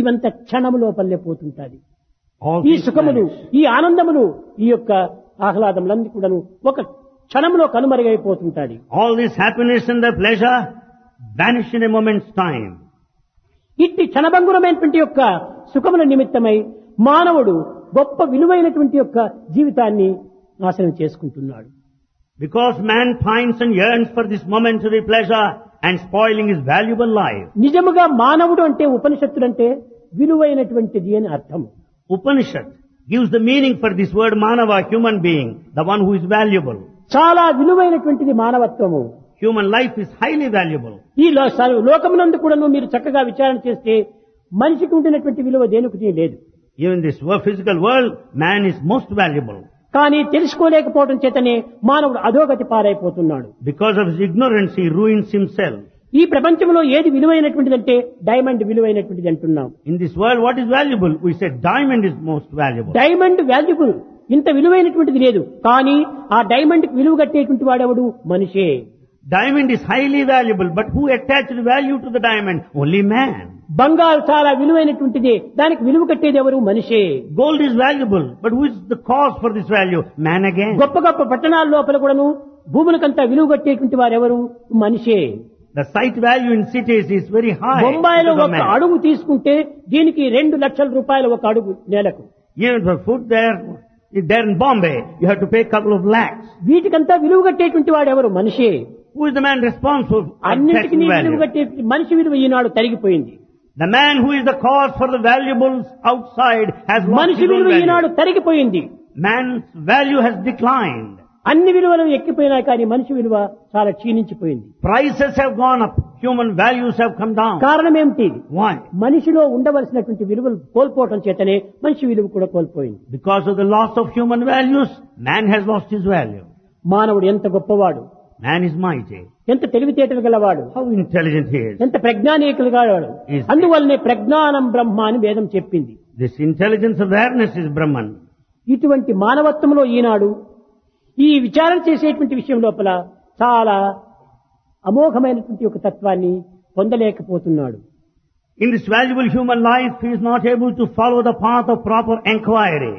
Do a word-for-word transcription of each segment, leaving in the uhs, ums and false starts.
ఇవంత క్షణము లోపలే పోతుంటాది. All ఈ these సుఖములు, vanish. ఈ ఆనందములు, ఈ యొక్క ఆహ్లాదములన్నీ కూడాను ఒక క్షణంలో కనుమరుగైపోతుంటాది. All this happiness and the pleasure vanish in a moment's time. ఇట్టి క్షణభంగురమైనటువంటి యొక్క సుఖముల నిమిత్తమై మానవుడు గొప్ప విలువైనటువంటి యొక్క జీవితాన్ని నాశనం చేసుకుంటున్నాడు. Because man pines and yearns for this momentary pleasure and spoiling his valuable life. నిజముగా మానవుడు అంటే ఉపనిషత్తులంటే విలువైనటువంటిది అని అర్థం. Upanishad gives the meaning for this word manava, human being, the one who is valuable. చాలా విలువైనటువంటిది మానవత్వము. Human life is highly valuable. ఈ లో- స- లోకమునందు కూడాను మీరు చక్కగా విచారణ చేస్తే మనిషికి ఉండినటువంటి విలువ దేనికి లేదు. Even in this wo- physical world, man is most valuable. కానీ తెలుసుకోలేకపోవడం చేతనే మానవుడు అధోగతి పారైపోతున్నాడు. Because of his ignorance, he ruins himself. ఈ ప్రపంచంలో ఏది విలువైనటువంటిదంటే డైమండ్ విలువైనటువంటిది అంటున్నాం. In this world, what is valuable? We say diamond is most valuable. Diamond valuable, ఇంత విలువైనటువంటిది లేదు. కానీ ఆ డైమండ్ కి విలువ కట్టేటువంటి వాడెవడు? మనిషే. Diamond is highly valuable, but who attached value to the diamond? Only man. బంగారు చాలా విలువైనటువంటిది, దానికి విలువ కట్టేది ఎవరు? మనిషే. Gold is valuable, but who is the cause for this value? Man again. గొప్ప గొప్ప పట్టణాల లోపల కూడాను భూములకంతా విలువ కట్టేటువంటి వారు ఎవరు? మనిషే. The site value in cities is very high. బొంబాయిలో because of ఒక man. అడుగు తీసుకుంటే దీనికి రెండు లక్షల రూపాయలు ఒక అడుగు నేలకు. Even for food there, there in Bombay, you have to pay a couple of lakhs. వీటికంతా విలువ కట్టేటువంటి వాడు ఎవరు? మనిషే. Who is the man responsible for అన్నిటికీ taxing విలువ value? కట్టే మనిషి విలువ ఈనాడు తరిగిపోయింది. The man who is the cause for the valuables outside has lost మనిషి his own విలువ value. Eenadu తరిగిపోయింది. Man's value has declined. అన్ని విలువలు ఎక్కిపోయినాయి, కానీ మనిషి విలువ చాలా క్షీణించిపోయింది. Prices have gone up. Human values have come down. కారణం ఏమిటి? Why? మనిషిలో ఉండవలసినటువంటి విలువలు కోల్పోవటం చేతనే మనిషి విలువ కూడా కోల్పోయింది. Because of the loss of human values, man has lost his value. మానవుడు ఎంత గొప్పవాడు, Man is mighty. ఎంత తెలివితేటలు గలవాడు, How intelligent he is. ఎంత ప్రజ్ఞానీకులు గలవాడు. Is- అందువల్లనే ప్రజ్ఞానం బ్రహ్మ అని వేదం చెప్పింది. This intelligence awareness is Brahman. ఇటువంటి మానవత్వంలో ఈనాడు ఈ విచారణ చేసేటువంటి విషయం లోపల చాలా అమోఘమైనటువంటి ఒక తత్వాన్ని పొందలేకపోతున్నాడు. In this valuable human life, he is not able to follow the path of proper enquiry.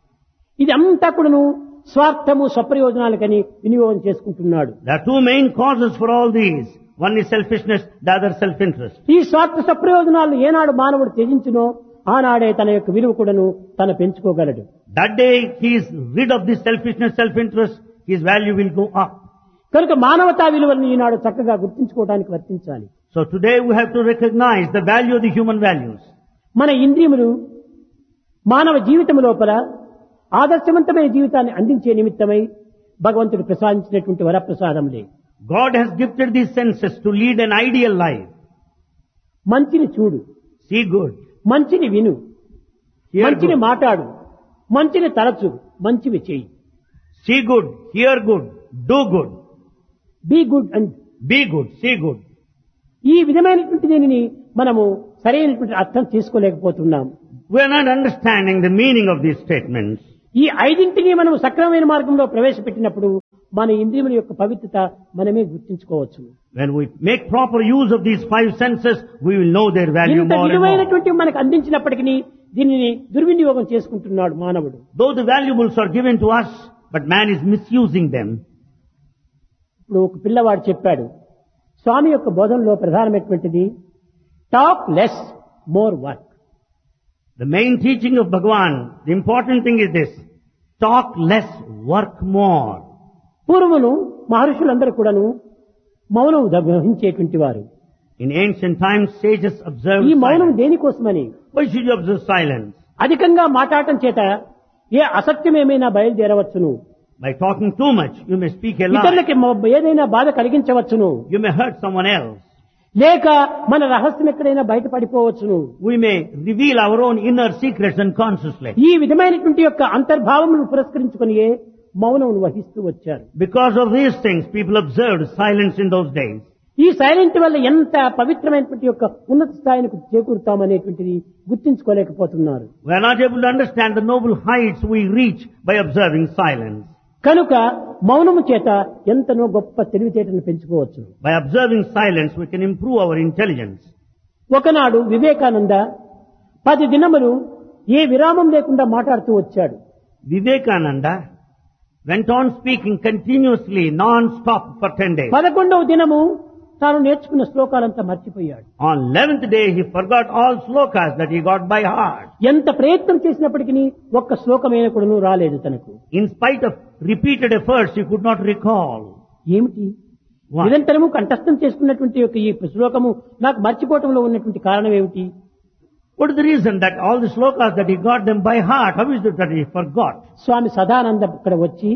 ఇది అంతా కూడాను స్వార్థము స్వప్రయోజనాలకని వినియోగం చేసుకుంటున్నాడు. There are two main causes for all these. One is selfishness, the other self-interest. ఈ స్వార్థ స్వప్రయోజనాలను ఏనాడు మానవుడు త్యజించునో ఆనాడే తన యొక్క విలువ కూడాను తన పెంచుకోగలడు. That day he is rid of this selfishness, self-interest, his value will go up. కనుక మానవతా విలువలను ఈనాడు చక్కగా గుర్తించుకోవడానికి వర్తించాలి. So today we have to recognize the value of the human values. మన ఇంద్రియములు మానవ జీవితం లోపల ఆదర్శవంతమైన జీవితాన్ని అందించే నిమిత్తమై భగవంతుడు ప్రసాదించినటువంటి వరప్రసాదములే. God has gifted these senses to lead an ideal life. మంచిని చూడు, See good, మంచిని విను, hear మంచిని good. మాట్లాడు, మంచిని తలచు, మంచివి చేయి. See good, hear good, do good, be good and be good, see good. ఈ విధమైనటువంటి దీనిని మనము సరైనటువంటి అర్థం తీసుకోలేకపోతున్నాం. We are not understanding the meaning of these statements. ఈ ఐదింటిని మనం సక్రమమైన మార్గంలో ప్రవేశపెట్టినప్పుడు మన ఇంద్రియముల యొక్క పవిత్రత మనమే గుర్తించుకోవచ్చు. When we make proper use of these five senses, we will know their value ఇంత more and more. విలువైనటువంటి మనకు అందించినప్పటికీ దీనిని దుర్వినియోగం చేసుకుంటున్నాడు మానవుడు. Though the valuables are given to us, but man is misusing them. ఇప్పుడు ఒక పిల్లవాడు చెప్పాడు, స్వామి యొక్క బోధనలో ప్రధానమైనటువంటిది talk less more work. The main teaching of Bhagavan, the important thing is this: talk less, work more. పూర్వమును మహర్షులందరూ కూడాను మౌనం వహించేటువంటి వారు. In ancient times, sages observed ఈ మౌనం silence. దేనికోసమని? Why should you observe silence? అధికంగా మాట్లాడటం చేత ఏ అసత్యం ఏమైనా బయలుదేరవచ్చును, By talking too much, you may speak a lie. ఇతరులకి మ- ఏదైనా బాధ కలిగించవచ్చును, You may hurt someone else. లేక మన రహస్యం ఎక్కడైనా బయటపడిపోవచ్చును. We may reveal our own inner secrets unconsciously. ఈ విధమైనటువంటి యొక్క అంతర్భావమును పురస్కరించుకునియే మౌనం వహిస్తూ వచ్చారు. Because of these things, people observed silence in those days. ఈ సైలెంట్ వల్ల ఎంత పవిత్రమైనటువంటి యొక్క ఉన్నత స్థాయికి చేకూరుతామనేటువంటిది గుర్తించుకోలేకపోతున్నారు. We are not able to understand the noble heights we reach by observing silence. కనుక మౌనము చేత ఎంతనో గొప్ప తెలివితేటను పెంచుకోవచ్చు. By observing silence, we can improve our intelligence. ఒకనాడు వివేకానంద పది దినములు ఏ విరామం లేకుండా మాట్లాడుతూ వచ్చాడు. Vivekananda went on speaking continuously, non-stop for ten days. పదకొండవ దినము తాను నేర్చుకున్న శ్లోకాలంతా మర్చిపోయాడు. On eleventh day, he forgot all slokas that he got by heart. ఎంత ప్రయత్నం చేసినప్పటికీ ఒక్క శ్లోకమైన కూడాను రాలేదు తనకు. In spite of repeated efforts, he could not recall. ఏమిటి? Why? నిరంతరము కంఠస్థం చేసుకున్నటువంటి యొక్క ఈ శ్లోకము నాకు మర్చిపోవటంలో ఉన్నటువంటి కారణం ఏమిటి? What is the reason that all the slokas that he got them by heart, how is it that he forgot? స్వామి సదానంద ఇక్కడ వచ్చి,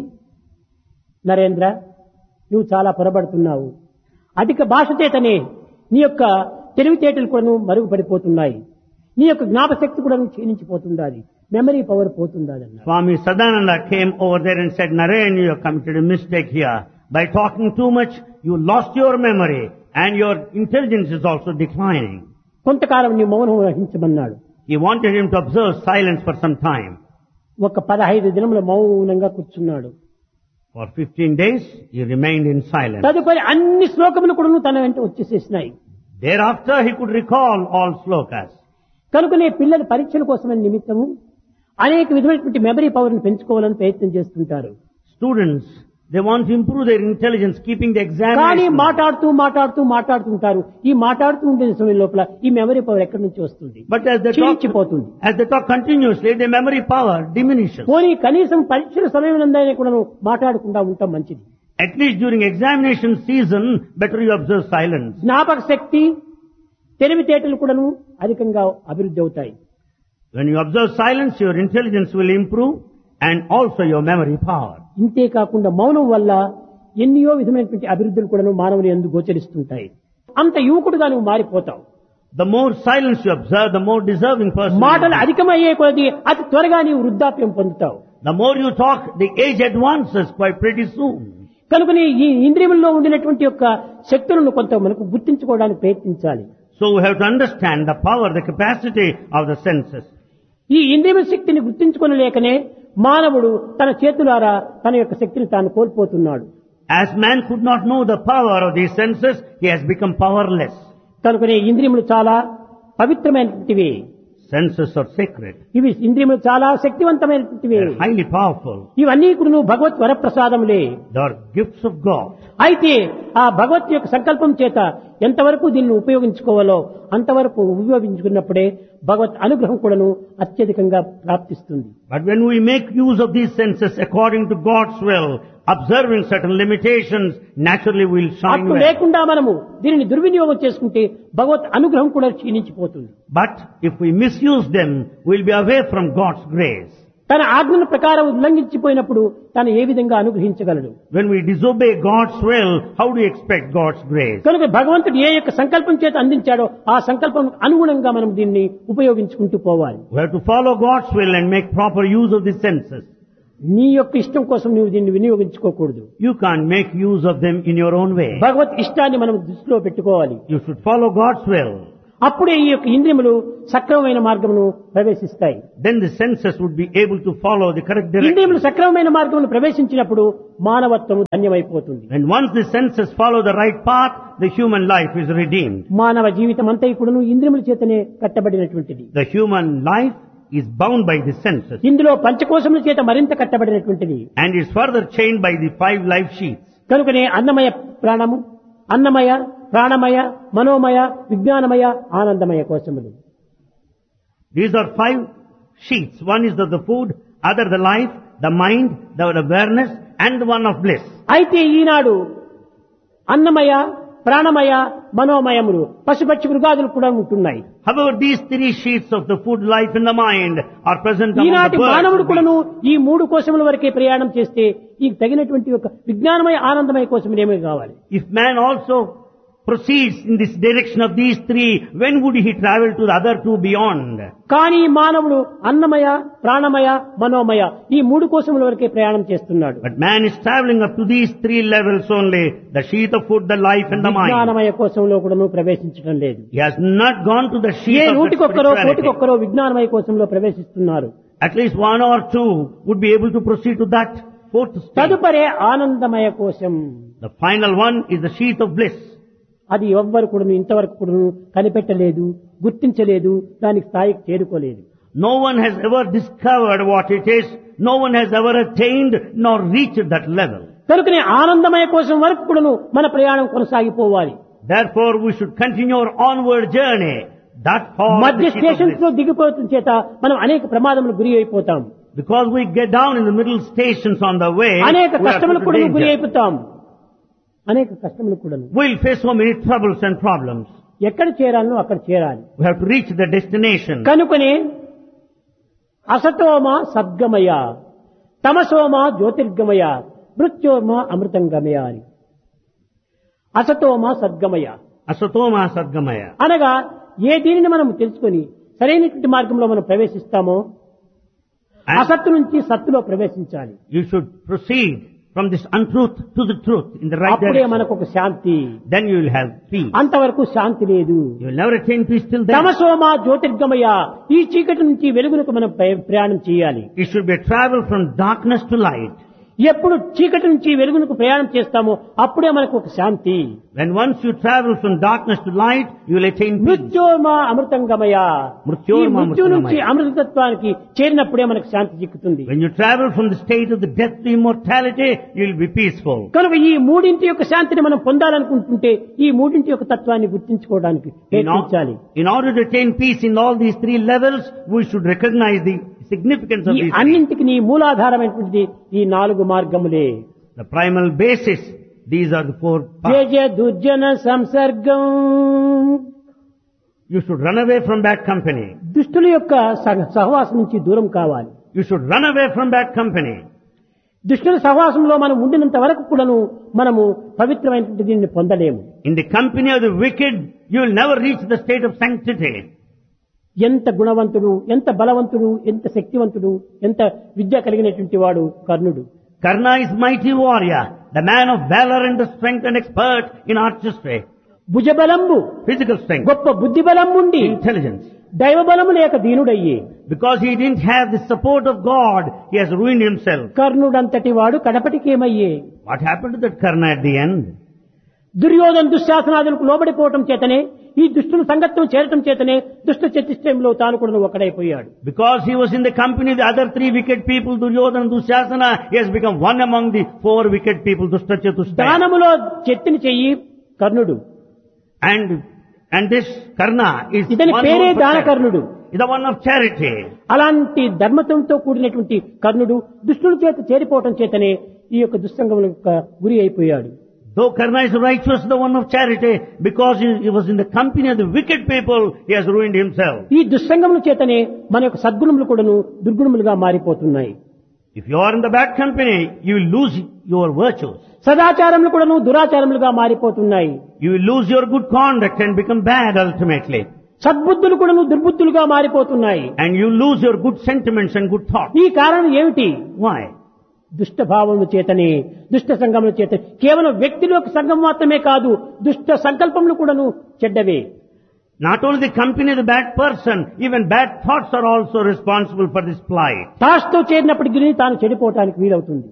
నరేంద్ర, నువ్వు చాలా పొరబడుతున్నావు. అధిక భాష చేతనే నీ యొక్క తెలివితేటలు కూడా మరుగుపడిపోతున్నాయి. నీ యొక్క జ్ఞాపశక్తి కూడా క్షీణించిపోతుండాలి. మెమరీ పవర్ పోతుండాలి అన్నారు. Swami Sadananda came over there and said, Narayan, you have committed a mistake here. By talking too much, you lost your memory and your intelligence is also declining. కొంతకాలం నీ మౌనం వహించమన్నాడు. He wanted him to observe silence for some time. ఒక పదహైదు దినముల మౌనంగా కూర్చున్నాడు. For fifteen days, he remained in silence. తదుపరి అన్ని శ్లోకములు కూడా తన వెంట వచ్చేసేసినాయి. Thereafter, he could recall all slokas. కనుకనే పిల్లల పరీక్షల కోసమైన నిమిత్తము అనేక విధమైనటువంటి మెమరీ పవర్ ని పెంచుకోవాలని ప్రయత్నం చేస్తుంటారు. Students, they want to improve their intelligence, keeping the కానీ examination. మాట్లాడుతూ మాట్లాడుతూ మాట్లాడుతుంటారు. ఈ మాట్లాడుతూ ఉండే సమయం లోపల ఈ మెమరీ పవర్ ఎక్కడి నుంచి వస్తుంది? But as they talk, క్షీణించిపోతుంది. as they talk continuously, their memory power diminishes. పోనీ కనీసం పరీక్షల సమయం నందైనా కూడా మాట్లాడకుండా ఉంటాం మంచిది. At least during examination season, better you observe silence. జ్ఞాపక శక్తి, తెలివితేటలు కూడాను అధికంగా అభివృద్ధి అవుతాయి. When you observe silence, your intelligence will improve and also your memory power. ఇంతే కాకుండా మౌనం వల్ల ఎన్నో విధమైనటువంటి అభివృద్ధులు కూడాను మానవుని యందు గోచరిస్తుంటాయి. అంత యువకుడుగా నువ్వు మారిపోతావు. The more silence you observe, the more deserving person you మాటలు are. అధికమయ్యే కొద్దీ అతి త్వరగా నీవు వృద్ధాప్యం పొందుతావు. The more you talk, the age advances quite pretty soon. కనుకనే ఈ ఇంద్రియముల్లో ఉండినటువంటి యొక్క శక్తులను కొంత మనకు గుర్తించుకోవడానికి ప్రయత్నించాలి. So we have to understand the power, the capacity of the senses. ఈ ఇంద్రియముల శక్తిని గుర్తించుకొనలేకనే మానవుడు తన చేతులారా తన యొక్క శక్తిని తాను కోల్పోతున్నాడు. As man could not know the power of these senses, he has become powerless. కనుకనే ఇంద్రియములు చాలా పవిత్రమైనటువంటివి. Senses are sacred. ఇవి ఇంద్రియములు చాలా శక్తివంతమైనటువంటివి. They are highly powerful. ఇవన్నీ కూడా భగవత్ వరప్రసాదములే. They are gifts of God. అయితే ఆ భగవత్ యొక్క సంకల్పం చేత ఎంతవరకు దీన్ని ఉపయోగించుకోవాలో అంతవరకు ఉపయోగించుకున్నప్పుడే భగవత్ అనుగ్రహం కూడాను అత్యధికంగా ప్రాప్తిస్తుంది. But when we make use of these senses according to God's will, observing certain limitations, naturally we will shine అప్పుడు well. లేకుండా మనము దీనిని దుర్వినియోగం చేసుకుంటే భగవత్ అనుగ్రహం కూడా క్షీణించిపోతుంది. But if we misuse them, we will be away from God's grace. తన ఆజ్ఞల ప్రకారం ఉల్లంఘించిపోయినప్పుడు తను ఏ విధంగా అనుగ్రహించగలడు? When we disobey God's will, how do you expect God's grace? కనుక భగవంతుడు ఏ యొక్క సంకల్పం చేత అందించాడో ఆ సంకల్పం అనుగుణంగా మనం దీన్ని ఉపయోగించుకుంటూ పోవాలి. We have to follow God's will and make proper use of the senses. నీ యొక్క ఇష్టం కోసం నువ్వు దీన్ని వినియోగించుకోకూడదు. You can't make use of them in your own way. భగవత్ ఇష్టాన్ని మనం దృష్టిలో పెట్టుకోవాలి. You should follow God's will. అప్పుడే ఈ యొక్క ఇంద్రియములు సక్రమమైన మార్గమును ప్రవేశిస్తాయి. Then the senses would be able to follow the correct direction. ఇంద్రియములు సక్రమమైన మార్గమును ప్రవేశించినప్పుడు మానవత్వము ధన్యమైపోతుంది. And once the senses follow the right path, the human life is redeemed. మానవ జీవితం అంతా ఇప్పుడు ఇంద్రియముల చేతనే కట్టబడినటువంటిది. The human life is bound by the senses ఇందులో పంచకోశముల చేత మరింత కట్టబడినటువంటిది. and is further chained by the five life sheaths. కనుకనే అన్నమయ ప్రాణము, అన్నమయ, ప్రాణమయ, మనోమయ, విజ్ఞానమయ, ఆనందమయ కోశములు. These are five sheaths. One is of the food, other the life, the mind, the awareness, and the one of bliss. అయితే ఈనాడు అన్నమయ, ప్రాణమయ, మనోమయములు పశుపక్షి మృగాదులు కూడా ఉంటున్నాయి. However, these three sheaths of the food, life, and the mind are present among ఈనాటి the మానవుడు birds. కూడాను ఈ మూడు కోశముల వరకే ప్రయాణం చేస్తే ఈ తగినటువంటి ఒక విజ్ఞానమయ ఆనందమయ కోశములు ఏమీ కావాలి? If man also proceeds in this direction of these three, when would he travel to the other two beyond? కానీ మానవుడు అన్నమయ, ప్రాణమయ, మనోమయ ఈ మూడు కోశముల వరకే ప్రయాణం చేస్తున్నాడు. But man is traveling up to these three levels only, the sheath of food, the life, and the mind. విజ్ఞానమయ కోశంలో కూడాను ప్రవేశించడం లేదు. He has not gone to the A sheath of the నూటికొక్కరో spirituality. కోటికొక్కరో విజ్ఞానమయ కోశంలో ప్రవేశిస్తున్నారు. At least one or two would be able to proceed to that fourth stage. తదుపరే ఆనందమయ కోశం. The final one is the sheath of bliss. అది ఎవ్వరు కూడా ఇంతవరకు కూడా కనిపెట్టలేదు, గుర్తించలేదు, దానికి స్థాయికి చేరుకోలేదు. No one has ever discovered what it is. No one has ever attained nor reached that level. కనుకనే ఆనందమయ కోసం వరకు కూడాను మన ప్రయాణం కొనసాగిపోవాలి. Therefore, we should continue our onward journey. That far మధ్య the ship of stations bliss. లో దిగిపోతున్న చేత మనం అనేక ప్రమాదములకు గురి అయిపోతాం. Because we get down in the middle stations on the way, అనేక we are కష్టములకు put కూడా to గురి danger. అయిపోతాం. అనేక కష్టములకు కూడా We'll face so many troubles and problems. ఎక్కడ చేరాలో అక్కడ చేరాలి. We have to reach the destination. కనుకనే అసతోమ సద్గమయ, తమసోమ జ్యోతిర్గమయ, మృత్యోర్మ అమృతంగమయ అని. అసతోమ సద్గమయ Asatoma Sadgamaya. అనగా ఏ దీనిని మనం తెలుసుకొని సరైనటువంటి మార్గంలో మనం ప్రవేశిస్తామో And అసత్తు నుంచి సత్తులో ప్రవేశించాలి. you should proceed from this untruth to the truth in the right అప్పుడే direction. మనకు ఒక శాంతి. Then you will have peace. అంతవరకు శాంతి లేదు. You will never attain peace till then. తమసోమ జ్యోతిర్గమయ, ఈ చీకటి నుంచి వెలుగునకు మనం ప్రయ- ప్రయాణం చేయాలి. It should be a travel from darkness to light. ఎప్పుడు చీకటి నుంచి వెలుగునకు ప్రయాణం చేస్తామో అప్పుడే మనకు ఒక శాంతి. When once you travel from darkness to light, you will attain peace. మృత్యోర్మ అమృతంగమయ, ఈ మృత్యోర్మ మృత్యు నుంచి అమృతంగమయ. అమృతత్వానికి చేరినప్పుడే మనకు శాంతి చిక్కుతుంది. When you travel from the state of the death to immortality, you will be peaceful. కనుక ఈ మూడింటి యొక్క శాంతిని మనం పొందాలనుకుంటుంటే ఈ మూడింటి యొక్క తత్వాన్ని గుర్తించుకోవడానికి In, ప్రయత్నించాలి. or- in order to attain peace in all these three levels, we should recognize the significance of ఈ these three. అన్నింటికి నీ మూలాధారమైనటువంటిది ఈ నాలుగు మార్గములే. The primal basis, these are the four paths. Jaya దుర్జన సంసర్గం, You should run away from bad company. దుష్టుల యొక్క సహ- సహవాసం నుంచి దూరం కావాలి. You should run away from bad company. దుష్టుల సహవాసంలో మనం ఉండినంత వరకు కూడాను మనము పవిత్రమైనటువంటి దీన్ని పొందలేము. In the company of the wicked, you will never reach the state of sanctity. ఎంత గుణవంతుడు, ఎంత బలవంతుడు, ఎంత శక్తివంతుడు, ఎంత విద్య కలిగినటువంటి వాడు కర్ణుడు. Karna is mighty warrior, the man of valor and the strength and expert in artistry, భుజబలంబు, physical strength, గొప్ప బుద్ధి బలం ఉండి intelligence. దైవ బలము లేక దీనుడయ్యి Because he didn't have the support of God, he has ruined himself. కర్ణుడంతటి వాడు కడపటికేమయ్యే. What happened to that Karna at the end? Duryodhana దుశ్శాసనాదులకు లోబడిపోవటం చేతనే, ఈ దుష్టుల సంగత్వం చేరటం చేతనే దుష్ట చతుష్టయంలో తాను కూడా ఒకడైపోయాడు. Because he was in the company of the other three wicked people, Duryodhana, Dusyasana, he has become one among the four wicked people, Dushta Chatushtaya. దానములో చెత్తిని చెయ్యి కర్ణుడు. And, and this Karna is ఇతని one పేరే known for దానకర్ణుడు. charity. Is the one of charity. అలాంటి ధర్మతంతో కూడినటువంటి కర్ణుడు దుష్టుల చేత చేరిపోవటం చేతనే ఈ యొక్క దుస్సంగముల యొక్క గురి అయిపోయాడు. Though Karna is righteous, the one of charity, because he, he was in the company of the wicked people, he has ruined himself. ఈ దుస్సంగముల చేతనే మన యొక్క సద్గుణములు కూడాను దుర్గుణములుగా మారిపోతున్నాయి. If you are in the bad company, you will lose your virtues. సదాచారములు కూడాను దురాచారములుగా మారిపోతున్నాయి. You will lose your good conduct and become bad ultimately. సద్బుద్ధులు కూడాను దుర్బుద్ధులుగా మారిపోతున్నాయి. And you lose your good sentiments and good thoughts. ఈ కారణం ఏమిటి? Why? దుష్ట భావముల చేతనే, దుష్ట సంగముల చేత, కేవలం వ్యక్తుల యొక్క సంఘం మాత్రమే కాదు, దుష్ట సంకల్పములు కూడాను చెడ్డవే. Not only the company of the bad person, even bad thoughts are also responsible for this plight. తాస్తో చేరినప్పటికీ తాను చెడిపోవటానికి వీలవుతుంది.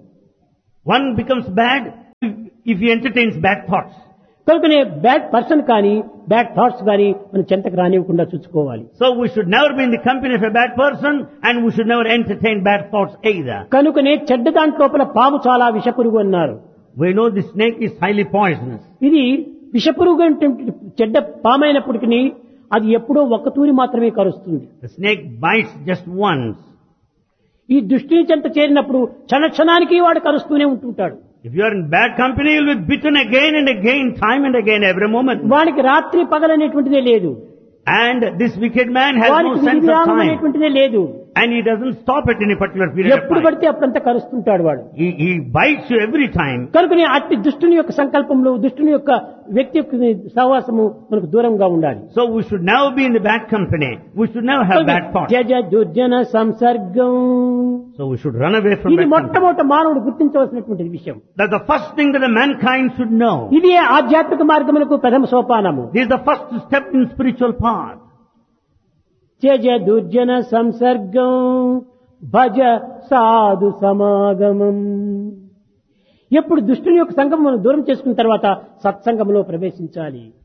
One becomes bad if, if he entertains bad thoughts. కనుకనే బ్యాడ్ పర్సన్ కానీ బ్యాడ్ థాట్స్ కానీ మనం చెంతకు రానివ్వకుండా చూసుకోవాలి. So we should never be in the company of a bad person, and we should never entertain bad thoughts either. కనుకనే చెడ్డ దాంట్లోపల పాము చాలా విషపురుగు అన్నారు. We know the snake is highly poisonous. ఇది విషపురుగు అంటే చెడ్డ పామైనప్పటికీ అది ఎప్పుడో ఒక్క తూరి మాత్రమే కరుస్తుంది. The snake bites just once. ఈ దృష్టిని చెంత చేరినప్పుడు క్షణ క్షణానికి వాడు కరుస్తూనే ఉంటుంటాడు. If you are in bad company, you will be bitten again and again, time and again, every moment. వానికి రాత్రి పగలనేటువంటిదే లేదు. And this wicked man has no వానికి sense of విరామం time. అనేటువంటిదే లేదు. And he doesn't stop at any particular period of ఎప్పుడు time. పడితే అప్పుడంతా కరుస్తుంటాడు వాడు. He, he bites you every time. కనుకనే అట్టి దుష్టుని యొక్క సంకల్పంలో, దుష్టుని యొక్క వ్యక్తి యొక్క సహవాసము మనకు దూరంగా ఉండాలి. So we should never be in the bad company. We should never have bad thoughts. జజ దుర్జన సంసర్గం, So we should run away from ఇది bad company. మొట్టమొదట మానవుడు గుర్తించవలసినటువంటి విషయం. That's the first thing that the mankind should know. ఇది ఆధ్యాత్మిక మార్గములకు ప్రథమ సోపానము. This is the first step in spiritual path. జజ దుర్జన సంసర్గం భజ సాధు సమాగమం. ఎప్పుడు దుష్టుని యొక్క సంగం మనం దూరం చేసుకున్న తర్వాత సత్సంగంలో ప్రవేశించాలి.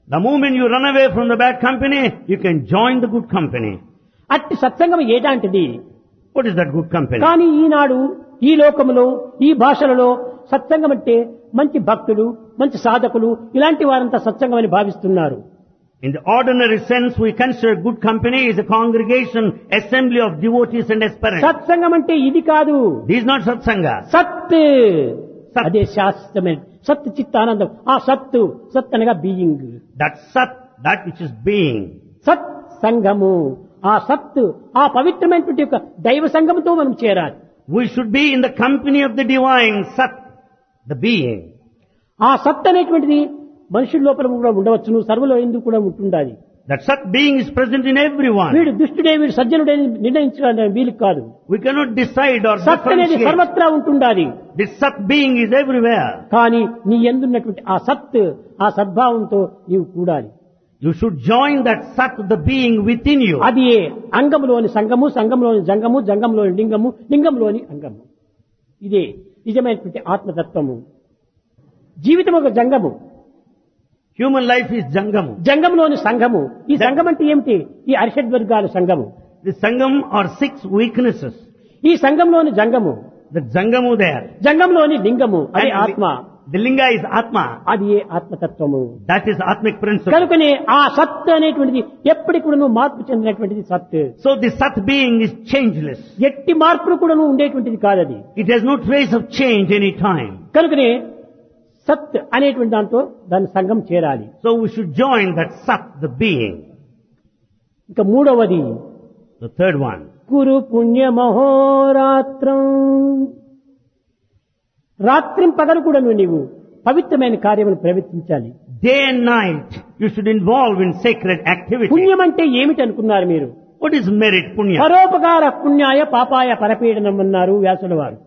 The moment you run away from the bad company, you can join the good company. అట్టి సత్సంగం ఏటాంటిది? What is that good company? కానీ ఈనాడు ఈ లోకములో ఈ భాషలలో సత్సంగం అంటే మంచి భక్తులు, మంచి సాధకులు, ఇలాంటి వారంతా సత్సంగం అని భావిస్తున్నారు. In the ordinary sense, we consider good company is a congregation, assembly of devotees and aspirants. సత్సంగం అంటే ఇది కాదు. This is not satsanga. సత్ సత్. అదే శాస్త్రమైన సత్ చిత్తానందం. ఆ సత్తు, సత్ అనగా being. That sat, that which is being. సత్ సంగము, ఆ సత్, ఆ పవిత్రమైనటువంటి యొక్క దైవ సంగముతో మనం చేరాలి. We should be in the company of the divine sat, the being. ఆ సత్ అనేటువంటిది మనుషుల లోపల కూడా ఉండవచ్చును, సర్వలో ఎందుకు కూడా ఉంటుండాలి. That sat being is present in everyone. వీడు దుష్టుడే వీడు సజ్జనుడే నిర్ణయించడానికి వీలు కాదు. We cannot decide or సత్ అనేది differentiate. సర్వత్రా ఉంటుండాలి. This sat being is everywhere. కానీ నీ యందున్నటువంటి ఆ సత్, ఆ సద్భావంతో నీవు కూడాలి. You should join that sat, the being within you. అది ఏ అంగములోని సంగము, సంగంలోని జంగము, జంగంలోని లింగము, లింగంలోని అంగము. ఇదే నిజమైనటువంటి ఆత్మతత్వము. జీవితం ఒక జంగము, Human life is jangamu. జంగంలోని సంఘము. ఈ సంఘం అంటే ఏమిటి? ఈ అరిషడ్ వర్గాల సంఘము. The sangam are six weaknesses. ఈ సంఘంలోని జంగము, The jangamu there. జంగంలోని లింగము, అది And ఆత్మ. The linga is atma. అది ఏ ఆత్మతత్వము. That is atmic principle. కనుకనే ఆ సత్ అనేటువంటిది ఎప్పటికి కూడా మార్పు చెందినటువంటిది సత్. So the sat being is changeless. ఎట్టి మార్పులు కూడా ఉండేటువంటిది కాదది. It has no trace of change any time. కనుకనే సత్ అనేటువంటి దాంతో దాని సంఘం చేరాలి. So we should join that sat, the being. ఇక మూడవది The third one. కురు పుణ్య మహోరాత్రం. రాత్రిం పగలు కూడా నీవు పవిత్రమైన కార్యములు ప్రవర్తించాలి. Day and night you should involve in sacred activity. పుణ్యం అంటే ఏమిటి అనుకున్నారు మీరు? What is merit, punya? పరోపకార పుణ్యాయ పాపాయ పరపీడనం అన్నారు వ్యాసుల వారు.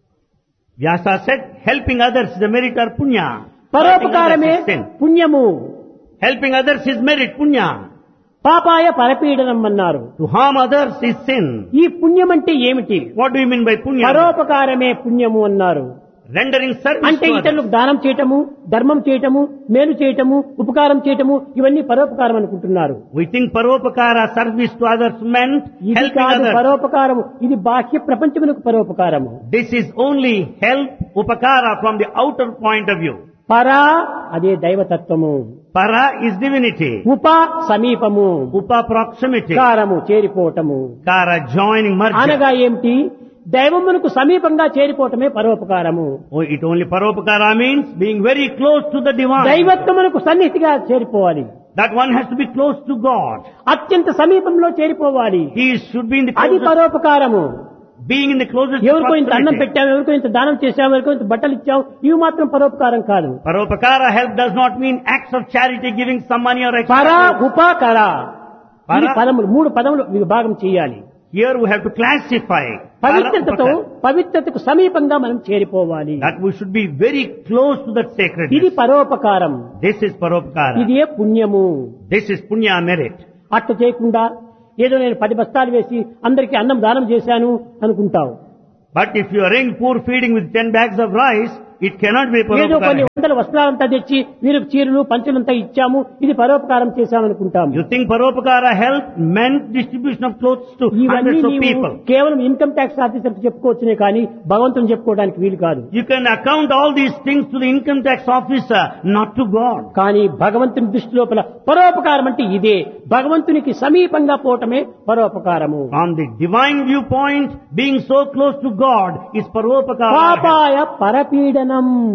Vyasa said, helping others is the merit or punya. పరోపకారమే Helping others is sin. పుణ్యము, Helping others is merit, punya. పాపాయ పరపీడనం అన్నారు. To harm others is sin. ఈ పుణ్యం అంటే ఏమిటి? What do you mean by punya? పరోపకారమే పుణ్యము అన్నారు. Rendering service అంటే to others. ఇతరులకు దానం చేయటము, ధర్మం చేయటము, మేలు చేయటము, ఉపకారం చేయటము, ఇవన్నీ పరోపకారం అనుకుంటున్నారు. We think paropakara, service to others meant ఇది helping కాదు others. పరోపకారము, ఇది బాహ్య ప్రపంచమునకు పరోపకారము. This is only help, upakara from the outer point of view. పరా అదే దైవతత్వము, Para is divinity. ఉప సమీపము, Upa proximity. కారము చేరిపోవటము. Kara joining, merger. అనగా ఏమిటి? దైవమునకు సమీపంగా చేరిపోవటమే పరోపకారము. Oh, it only paropakara means being very close to the divine. దైవత్వమునకు సన్నిహితిగా చేరిపోవాలి. That one has to be close to God. అత్యంత సమీపంలో చేరిపోవాలి. He should be in the అది closest, పరోపకారము. being in the closest ఎవరికో ఇంత అన్నం proximity. పెట్టాము, ఎవరికో ఇంత దానం చేశాము, ఎవరికో ఇంత బట్టలు ఇచ్చాము, ఇవి మాత్రం పరోపకారం కాదు. Paropakara help does not mean acts of charity, giving some money or extra. పరా ఉపకర, పర. ఇది పదములు, మూడు పదములు విభాగం చేయాలి. Here we have to classify. Para, పవిత్రతతో upakara. పవిత్రతకు సమీపంగా మనం చేరిపోవాలి. That we should be very close to that ఇది sacredness. పరోపకారం, This is paropakara. ఇది ఏ పుణ్యము. This is punya merit. అట్లా చేయకుండా ఏదో నేను పది బస్తాలు వేసి అందరికీ అన్నం దానం చేశాను అనుకుంటావు. But if you arrange poor feeding with ten bags of rice, it cannot be ఏదో కొన్ని paropakara. వందల వస్త్రాలంతా తెచ్చి వీరికి చీరలు పంచలంతా ఇచ్చాము, ఇది పరోపకారం చేశామనుకుంటాము. You think paropakara help meant distribution of clothes to ఇవన్నీ hundreds of నీవు people. కేవలం ఇన్కమ్ ట్యాక్స్ ఆఫీసర్ చెప్పుకోవచ్చునే కానీ భగవంతుని చెప్పుకోవడానికి వీలు కాదు. You can account all these things to the income tax officer, not to God. కానీ భగవంతుని దృష్టి లోపల పరోపకారం అంటే ఇదే, భగవంతునికి సమీపంగా పోవటమే పరోపకారము. From the divine viewpoint, being so close to God is paropakara. పాపాయ పరపీడనం.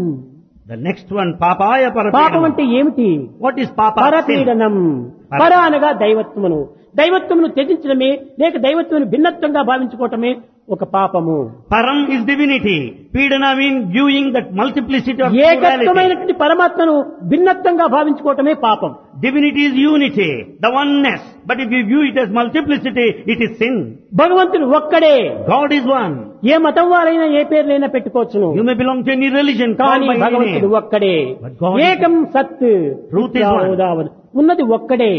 The next one, papaya పాపం parapedanam. అంటే ఏమిటి? What is papa? Sin. పరపీడనం. పర అనగా దైవత్వమును, దైవత్వమును త్యజించడమే లేక దైవత్వమును భిన్నత్వంగా భావించుకోవటమే ఒక పాపము. Param is divinity. Pidana means viewing that multiplicity of plurality. ఏకత్వమైనటువంటి పరమాత్మను భిన్నత్వంగా భావించుకోవటమే పాపం. Divinity is unity, the oneness. But if you view it as multiplicity, it is sin. భగవంతుడు ఒక్కడే. God is one. ఏ మతం వారైనా ఏ పేర్లైనా పెట్టుకోవచ్చును, You may belong to any religion, called కానీ by any భగవంతుడు name. ఒక్కడే. But God is- ఏకం సత్ Truth is one. ఉదావదు. ఉన్నది ఒక్కడే.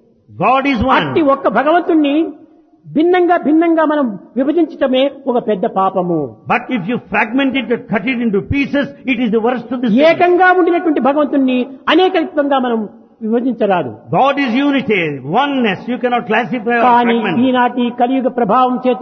God is అట్టి one. ఒక్క భగవంతుణ్ణి భిన్నంగా భిన్నంగా మనం విభజించటమే ఒక పెద్ద పాపము. But if you fragment it and cut it into pieces, it is the worst of the sin. ఏకంగా ఉండినటువంటి భగవంతుణ్ణి అనేకత్వంగా మనం విభజించరాదు. God is unity, oneness. You cannot classify or కానీ fragment. ఈనాటి కలియుగ ప్రభావం చేత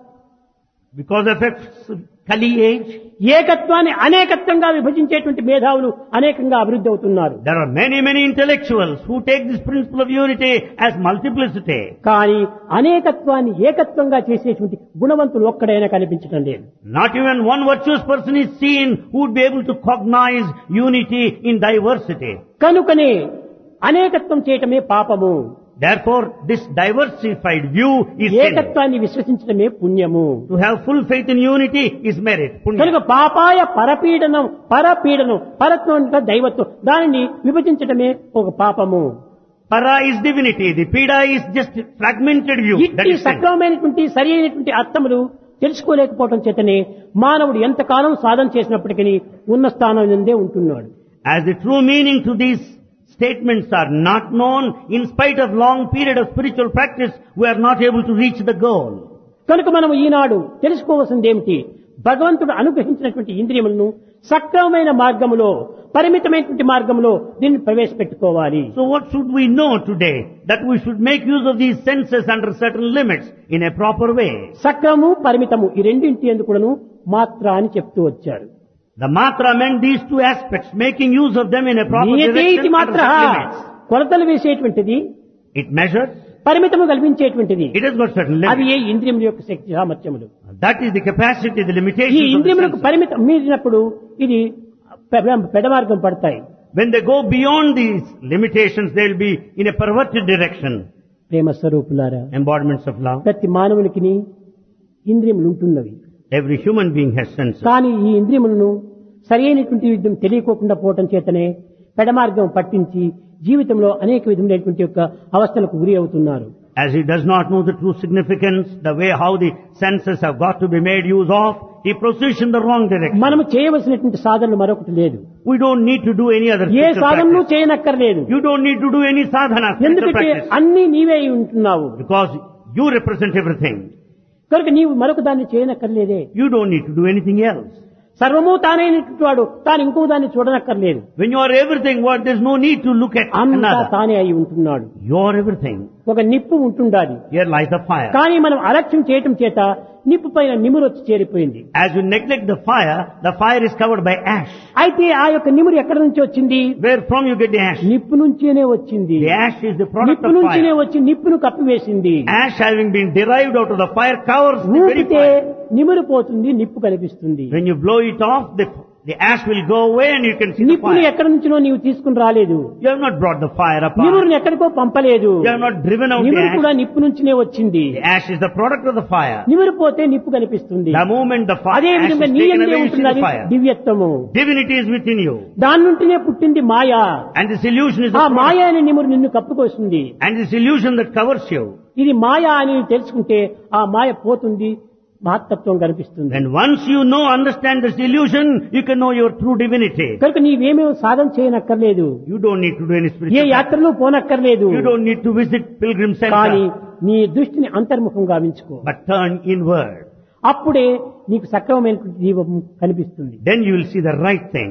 Because of its Kali age, ఏకత్వాన్ని అనేకత్వంగా విభజించేటువంటి మేధావులు అనేకంగా అభివృద్ధి అవుతున్నారు. there are many, many intellectuals who take this principle of unity as multiplicity. కానీ అనేకత్వాన్ని ఏకత్వంగా చేసేటువంటి గుణవంతులు ఒక్కడైనా కనిపించడం లేదు. Not even one virtuous person is seen who would be able to cognize unity in diversity. కనుకనే అనేకత్వం చేయటమే పాపము, Therefore, this diversified view is sin. ఏకత్వాన్ని విశ్వసించడమే పుణ్యము. To have full faith in unity is merit. Punya. కనుక పాపాయ పరపీడనం, పరపీడనం, పరత్వం అంటే దైవత్వం, దానిని విభజించడమే ఒక పాపము. Para is divinity. The Pida is just fragmented view. That ఇట్టి is sin. సక్రమమైనటువంటి సరి అయినటువంటి అర్థములు తెలుసుకోలేకపోవడం చేతనే మానవుడు ఎంతకాలం సాధన చేసినప్పటికీ ఉన్న స్థానం నుండే ఉంటున్నాడు. As the true meaning to these statements are not known, in spite of long period of spiritual practice, we are not able to reach the goal. కనుక మనం ఈనాడు తెలుసుకోవాల్సింది ఏమిటి? భగవంతుడు అనుగ్రహించినటువంటి ఇంద్రియములను సక్రమమైన మార్గములో, పరిమితమైనటువంటి మార్గంలో దీన్ని ప్రవేశపెట్టుకోవాలి. So what should we know today? That we should make use of these senses under certain limits in a proper way. సక్రము పరిమితము ఈ రెండింటి ఎందుకును మాత్ర అని చెప్తూ వచ్చారు. The matra meant these two aspects, making use of them in a proper నియతేతి direction under మాత్ర certain limits. కొలతలు వేసేటువంటిది, It measures, పరిమితము కల్పించేటువంటిది, it has got certain అది limits. ఏ ఇంద్రియముల యొక్క శక్తి సామర్థ్యములు. That is the capacity, the ఈ limitations of the ఇంద్రియములకు senses. పరిమితం మీరినప్పుడు ఇది పె- పెడమార్గం పడతాయి. When they go beyond these limitations, they will be in a perverted direction. ప్రేమ స్వరూపులారా, Embodiments of love. ప్రతి మానవునికి ఇంద్రియములు ఉంటున్నవి. Every human being has senses. కానీ ఈ ఇంద్రియములను సరి అయినటువంటి విధం తెలియకోకుండా పోవటం చేతనే పెడమార్గం పట్టించి జీవితంలో అనేక విధములైనటువంటి యొక్క అవస్థలకు గురి అవుతున్నారు. As he does not know the true significance, the way how the senses have got to be made use of, he proceeds in the wrong direction. మనము చేయవలసినటువంటి సాధనలు మరొకటి లేదు. We don't need to do any other A spiritual సాధనలు practice. చేయనక్కర్లేదు. You don't need to do any sadhana, spiritual ఎందుకంటే practice. అన్ని నీవే అయి ఉంటున్నావు. Because you represent everything. కనుక నీవు మరొక దాన్ని చేయనక్కర్లేదే. You don't need to do anything else. సర్వము తానైనటువంటి వాడు తాను ఇంకో దాన్ని చూడనక్కర్లేదు. When you are everything, what there's no need to look at అంతా another. తానే అయి ఉంటున్నాడు. You are everything. ఒక నిప్పు ఉంటుండాలి. Here lies the fire. కానీ మనం అలక్ష్యం చేయటం చేత నిప్పు పైన నిమురు వచ్చి చేరిపోయింది. As you neglect the fire, the fire is covered by ash. అయితే ఆ యొక్క నిమురు ఎక్కడి నుంచి వచ్చింది? Where from you get the ash? నిప్పు నుంచేనే వచ్చింది. The ash is the product నిప్పు of నుంచినే fire. వచ్చి నిప్పును కప్పివేసింది. Ash having been derived out of the fire covers the very ఊపితే fire. నిమురు పోతుంది, నిప్పు కనిపిస్తుంది. When you blow it off, the, the ash will go away and you can see the నిప్పుని fire. ఎక్కడి నుంచినో నీవు తీసుకుని రాలేదు. You have not brought the fire apart. నిమురుని ఎక్కడికో పంపలేదు. You have not driven out the నిమురు కూడా ash. నిప్పు నుంచినే వచ్చింది. The ash is the product of the fire. నిమురు పోతే నిప్పు కనిపిస్తుంది. The moment the fire అదే ash is విధంగా నీ taken యందే away, you see ఉంటుంది the అది fire. దివ్యత్వము. Divinity is within you. దాని నుండినే పుట్టింది మాయ. And this illusion is ఆ the మాయ product. అనే నిమురు నిన్ను కప్పుకొస్తుంది. And this illusion that covers you. ఇది మాయ అని తెలుసుకుంటే ఆ మాయ పోతుంది, మహత్తత్వం కనిపిస్తుంది. And once you know, understand this illusion, you can know your true divinity. కనుక నీవేమేమో సాధన చేయనక్కర్లేదు. You don't need to do any A spiritual practice. యాత్రలు పోనక్కర్లేదు. You don't need to visit pilgrim కానీ center. నీ దృష్టిని అంతర్ముఖం గావించుకో. But turn inward. అప్పుడే నీకు సక్రమమైనటువంటి జీవం కనిపిస్తుంది. Then you will see the right thing.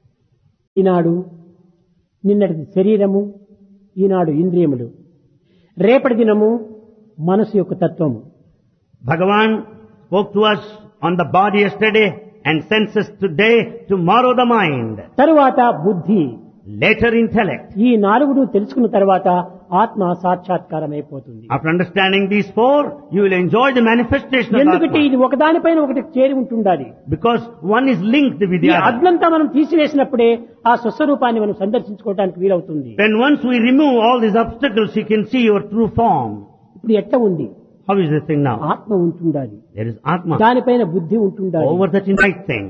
ఈనాడు నిన్నటి శరీరము, ఈనాడు ఇంద్రియములు, రేపటి దినము మనసు యొక్క తత్వము. Bhagavan spoke to us on the body yesterday and senses today, tomorrow the mind, తరువాత బుద్ధి. later intellect. ఈ నాలుగును తెలుసుకున్న తర్వాత ఆత్మ సాక్షాత్కారం అయిపోతుంది. After understanding these four, you will enjoy the manifestation of ఎందుకంటే Atma. ఇది ఒకదానిపైన ఒకటి చేరి ఉంటుండాలి. Because one is linked with ఈ the other. అగ్నంతా మనం తీసివేసినప్పుడే ఆ స్వస్వరూపాన్ని మనం సందర్శించుకోవడానికి వీలవుతుంది. When once we remove all these obstacles, you can see your true form. ఇప్పుడు ఎట్లా ఉంది? How is this thing now? ఆత్మ ఉంటుండాలి, There is Atma. దానిపైన బుద్ధి ఉంటుండాలి. Over that right thing.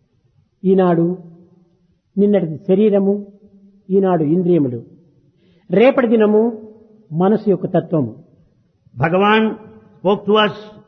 ఈనాడు నిన్నటి శరీరము, ఈనాడు ఇంద్రియములు, రేపటి దినము మనసు యొక్క తత్వము. Bhagavan spoke to us